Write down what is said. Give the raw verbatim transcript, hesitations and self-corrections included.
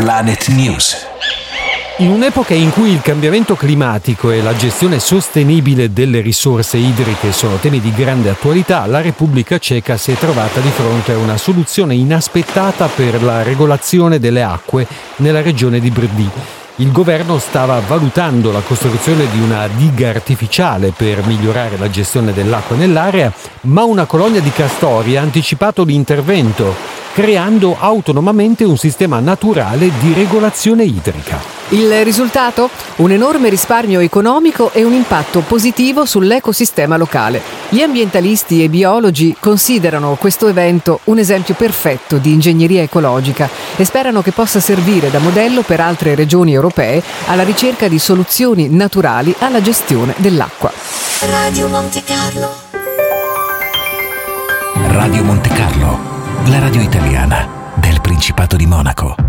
Planet News. In un'epoca in cui il cambiamento climatico e la gestione sostenibile delle risorse idriche sono temi di grande attualità, la Repubblica Ceca si è trovata di fronte a una soluzione inaspettata per la regolazione delle acque nella regione di Brdy. Il governo stava valutando la costruzione di una diga artificiale per migliorare la gestione dell'acqua nell'area, ma una colonia di castori ha anticipato l'intervento, creando autonomamente un sistema naturale di regolazione idrica. Il risultato? Un enorme risparmio economico e un impatto positivo sull'ecosistema locale. Gli ambientalisti e biologi considerano questo evento un esempio perfetto di ingegneria ecologica e sperano che possa servire da modello per altre regioni europee alla ricerca di soluzioni naturali alla gestione dell'acqua. Radio Monte Carlo. Radio Monte Carlo, la radio italiana del Principato di Monaco.